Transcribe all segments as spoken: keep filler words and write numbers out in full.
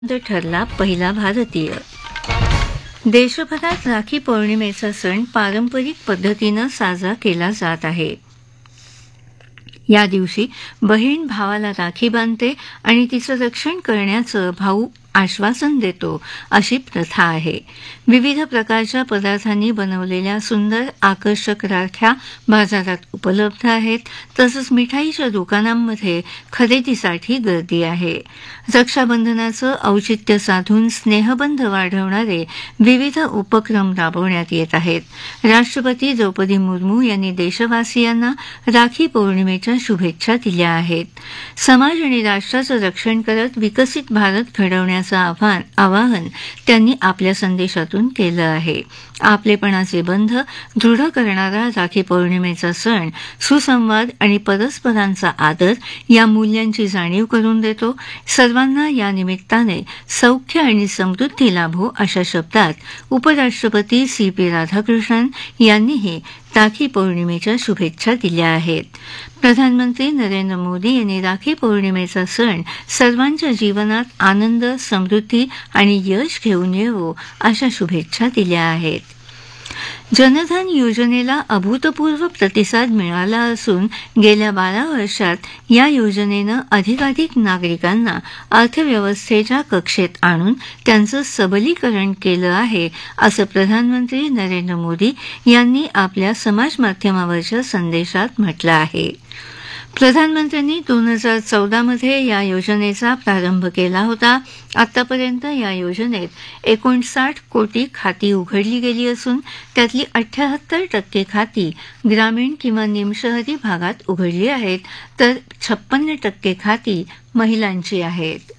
ठरला पहिला भारतीय. देशभरात राखी पौर्णिमेचा सण पारंपरिक पद्धतीनं साजरा केला जात आहे. या दिवशी बहीण भावाला राखी बांधते आणि तिचं रक्षण करण्याचं भाऊ आश्वासन देतो, अशी प्रथा आहे. विविध प्रकारच्या पदार्थांनी बनवलेल्या सुंदर आकर्षक राख्या बाजारात उपलब्ध आहेत. तसंच मिठाईच्या दुकानांमध्ये खरेदीसाठी गर्दी आहे. रक्षाबंधनाचं औचित्य साधून स्नेहबंध वाढवणारे विविध उपक्रम राबवण्यात येत आहेत. राष्ट्रपती द्रौपदी मुर्मू यांनी देशवासियांना राखी पौर्णिमेच्या शुभेच्छा दिल्या आहेत. समाज आणि राष्ट्राचं रक्षण करत विकसित भारत घडवण्याचं आव्हान आवाहन त्यांनी आपल्या संदेशातून केलं आहे. आपलेपणाचे बंध दृढ करणारा राखी पौर्णिमेचा सण सुसंवाद आणि परस्परांचा आदर या मूल्यांची जाणीव करून देतो. सर्वांना या निमित्ताने सौख्य आणि समृद्धी लाभो, अशा शब्दात उपराष्ट्रपती सी पी राधाकृष्णन यांनीही राखी पौर्णिमेच्या शुभेच्छा दिल्या आहेत. प्रधानमंत्री नरेंद्र मोदी यांनी राखी पौर्णिमेचा सण सर्वांच्या जीवनात आनंद, समृद्धी आणि यश घेऊन येवो, अशा शुभेच्छा दिल्या आहेत. जनधन योजनेला अभूतपूर्व प्रतिसाद मिळाला असून गेल्या बारा वर्षात या योजनेनं अधिकाधिक नागरिकांना अर्थव्यवस्थेच्या कक्षेत आणून त्यांचं सबलीकरण केलं आहे, असं प्रधानमंत्री नरेंद्र मोदी यांनी आपल्या समाजमाध्यमावरच्या संदेशात म्हटलं आहे. प्रधानमंत्र्यांनी दोन हजार चौदामध्ये या योजनेचा प्रारंभ केला होता. आतापर्यंत या योजनेत एकोणसाठ कोटी खाती उघडली गेली असून त्यातली अठ्याहत्तर टक्के खाती ग्रामीण किंवा निमशहरी भागात उघडली आहेत, तर छप्पन्न टक्के खाती महिलांची आहेत.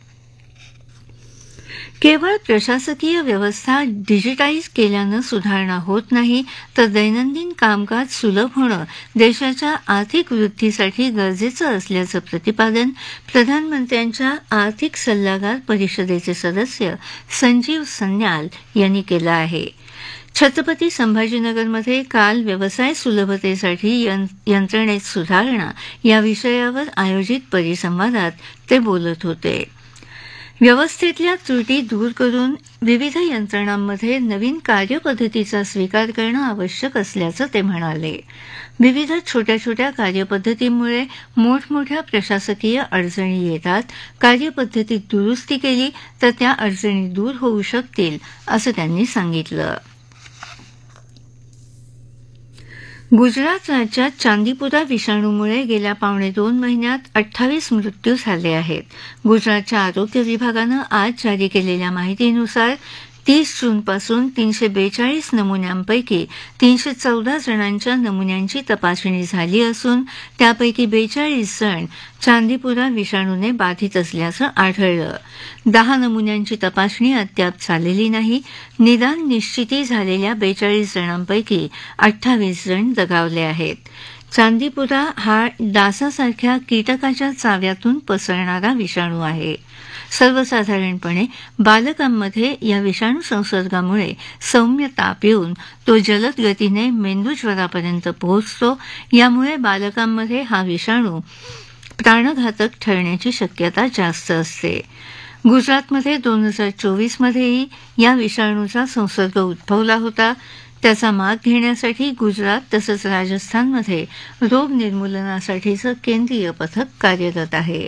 केवळ प्रशासकीय व्यवस्था डिजिटाईज केल्यानं सुधारणा होत नाही, तर दैनंदिन कामकाज सुलभ होणं देशाच्या आर्थिक वृद्धीसाठी गरजेचं असल्याचं प्रतिपादन प्रधानमंत्र्यांच्या आर्थिक सल्लागार परिषदेचे सदस्य संजीव सन्याल यांनी केलं आहे. छत्रपती संभाजीनगरमध्ये काल व्यवसाय सुलभतेसाठी यंत्रणेत सुधारणा या विषयावर आयोजित परिसंवादात ते बोलत होते. व्यवस्थेतल्या त्रुटी दूर करून विविध यंत्रणांमध्ये नवीन कार्यपद्धतीचा स्वीकार करणं आवश्यक असल्याचं ते म्हणाले. विविध छोट्या छोट्या कार्यपद्धतींमुळे मोठमोठ्या प्रशासकीय अडचणी येतात. कार्यपद्धतीत दुरुस्ती केली तर त्या अडचणी दूर होऊ शकतील, असं त्यांनी सांगितलं. गुजरात राज्यात चांदीपुरा विषाणूमुळे गेल्या पावणे दोन महिन्यात अठ्ठावीस मृत्यू झाले आहेत. गुजरातच्या आरोग्य विभागानं आज जारी केलेल्या माहितीनुसार तीस जूनपासून तीनशे बेचाळीस नमुन्यांपैकी तीनशे चौदा जणांच्या नमुन्यांची तपासणी झाली असून त्यापैकी बेचाळीस जण चांदीपुरा विषाणूने बाधित असल्याचं आढळलं. दहा नमुन्यांची तपासणी अद्याप झालेली नाही. निदान निश्चिती झालेल्या बेचाळीस जणांपैकी अठ्ठावीस जण दगावले आहेत. चांदीपुरा हा डासासारख्या कीटकाच्या चाव्यातून पसरणारा विषाणू आहे. सर्वसाधारणपणे बालकांमध्ये या विषाणू संसर्गामुळे सौम्य ताप येऊन तो जलद गतीने मेंदूज्वरापर्यंत पोहोचतो. यामुळे बालकांमध्ये हा विषाणू प्राणघातक ठरण्याची शक्यता जास्त असते. गुजरातमध्ये दोन हजार चोवीसमध्येही या विषाणूचा संसर्ग उद्भवला होता. त्याचा माग घेण्यासाठी गुजरात तसंच राजस्थानमध्ये रोग निर्मूलनासाठीचं केंद्रीय पथक कार्यरत आहे.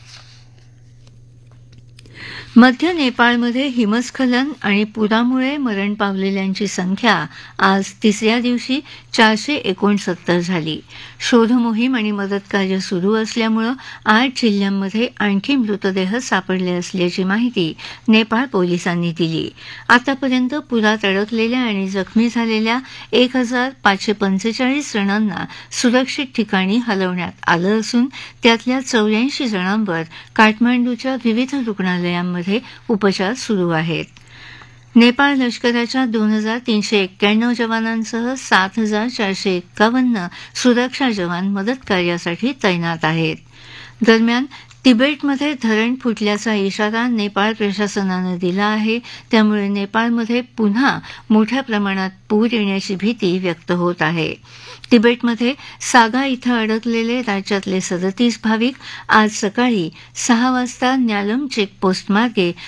मध्य नेपाळमध्ये हिमस्खलन आणि पुरामुळे मरण पावलेल्यांची संख्या आज तिसऱ्या दिवशी चारशे एकोणसत्तर झाली. शोधमोहीम आणि मदतकार्य सुरू असल्यामुळे आठ जिल्ह्यांमध्ये आणखी मृतदेह सापडले असल्याची माहिती नेपाळ पोलिसांनी दिली. आतापर्यंत पुरात अडकलेल्या आणि जखमी झालेल्या एक हजार पाचशे पंचेचाळीस जणांना सुरक्षित ठिकाणी हलवण्यात आलं असून त्यातल्या चौऱ्याऐंशी जणांवर काठमांडूच्या विविध रुग्णालयांमध्ये उपचार सुरू आहेत. नेपाळ लष्कराच्या दोन हजार तीनशे एक्क्याण्णव जवानांसह सात हजार चारशे एक्कावन्न सुरक्षा जवान मदत कार्यासाठी तैनात आहेत. दरम्यान तिबेटमध्ये धरण फुटल्याचा इशारा नेपाळ प्रशासनानं दिला आहे. त्यामुळे नेपाळमध्ये पुन्हा मोठ्या प्रमाणात पूर येण्याची भीती व्यक्त होत आहे. तिबेटमध्ये सागा इथं अडकलेले राज्यातले सदतीस भाविक आज सकाळी सहा वाजता न्यालम चेकपोस्ट मार्गे